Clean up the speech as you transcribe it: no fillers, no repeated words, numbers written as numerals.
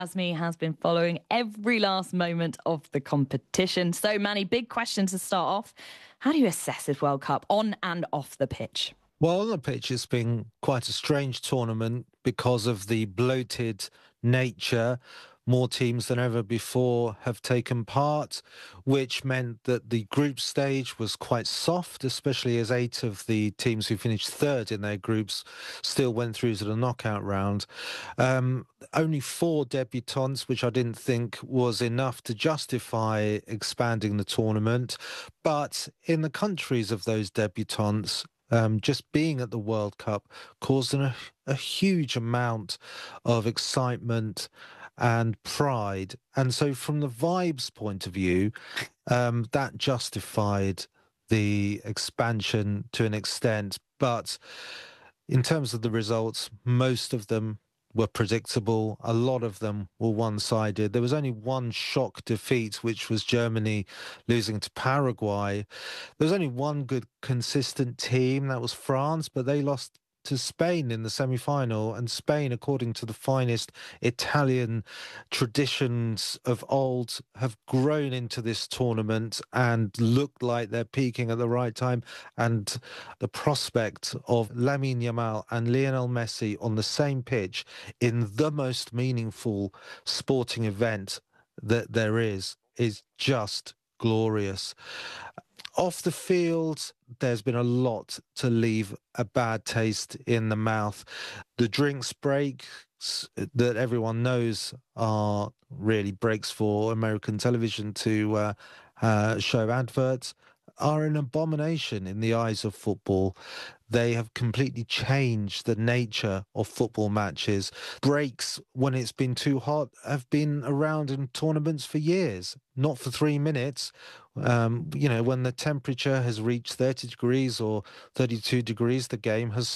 Asmi has been following every last moment of the competition. So, Manny, big question to start off. How do you assess this World Cup on and off the pitch? Well, on the pitch, it's been quite a strange tournament because of the bloated nature. More teams than ever before have taken part, which meant that the group stage was quite soft, especially as 8 of the teams who finished third in their groups still went through to the knockout round. Only 4 debutants, which I didn't think was enough to justify expanding the tournament. But in the countries of those debutants, just being at the World Cup caused a huge amount of excitement and pride. And so from the vibes point of view, that justified the expansion to an extent. But in terms of the results, most of them were predictable. A lot of them were one-sided. There was only one shock defeat, which was Germany losing to Paraguay. There was only one good, consistent team, that was France, but they lost to Spain in the semi-final, and Spain, according to the finest Italian traditions of old, have grown into this tournament and looked like they're peaking at the right time. And the prospect of Lamine Yamal and Lionel Messi on the same pitch in the most meaningful sporting event that there is just glorious. Off the field, there's been a lot to leave a bad taste in the mouth. The drinks breaks that everyone knows are really breaks for American television to show adverts are an abomination in the eyes of football. They have completely changed the nature of football matches. Breaks, when it's been too hot, have been around in tournaments for years, not for 3 minutes. When the temperature has reached 30 degrees or 32 degrees, the game has